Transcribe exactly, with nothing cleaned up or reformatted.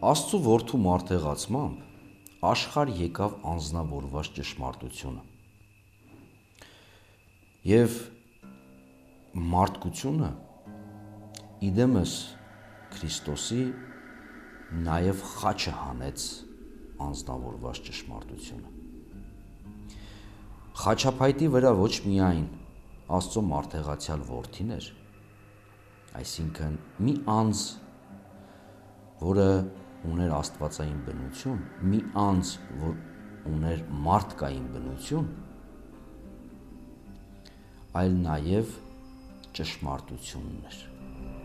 Աստծու որդու մարտեղացմամբ աշխարհ եկավ անձնավորված ճշմարտությունը, և մարդկությունը իդեմս Քրիստոսի նաև խաչը հանեց անձնավորված ճշմարտությունը։ Խաչափայտի վրա ոչ միայն Աստծո մարտեղացյալ որդին էր, այսինքն մի անձ, որը ուներ աստվածային բնություն, մի անձ, որ ուներ մարդկային բնություն, այլ նաև ճշմարտությունն էր։